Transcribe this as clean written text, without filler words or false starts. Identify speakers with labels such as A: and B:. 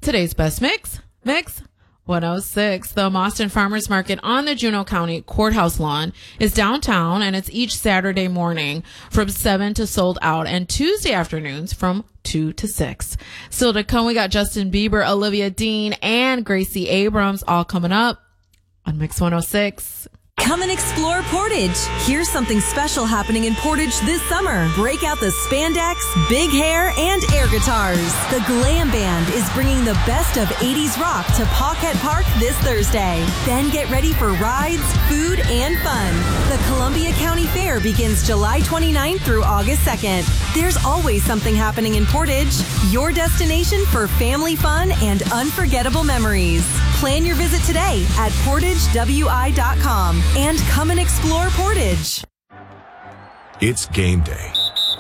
A: Today's best mix 106. The Mauston Farmers Market on the Juneau County Courthouse lawn is downtown, and it's each Saturday morning from 7 to sold out, and Tuesday afternoons from 2 to 6. Still to come, we got Justin Bieber, Olivia Dean, and Gracie Abrams all coming up on Mix 106.
B: Come and explore Portage. Here's something special happening in Portage this summer. Break out the spandex, big hair, and air guitars. The Glam Band is bringing the best of 80s rock to Paquette Park this Thursday. Then get ready for rides, food, and fun. The Columbia County Fair begins July 29th through August 2nd. There's always something happening in Portage. Your destination for family fun and unforgettable memories. Plan your visit today at portagewi.com and come and explore Portage.
C: It's game day.